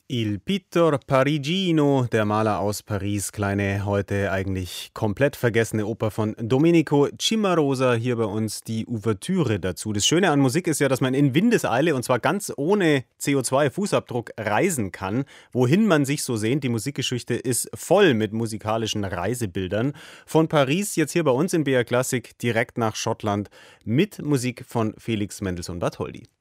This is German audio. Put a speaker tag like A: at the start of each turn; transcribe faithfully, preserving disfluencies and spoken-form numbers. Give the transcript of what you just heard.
A: Il Pittor Parigino, der Maler aus Paris, kleine, heute eigentlich komplett vergessene Oper von Domenico Cimarosa, hier bei uns die Ouvertüre dazu. Das Schöne an Musik ist ja, dass man in Windeseile und zwar ganz ohne C O zwei Fußabdruck reisen kann, wohin man sich so sehnt. Die Musikgeschichte ist voll mit musikalischen Reisebildern. Von Paris jetzt hier bei uns in B R Klassik direkt nach Schottland mit Musik von Felix Mendelssohn Bartholdy.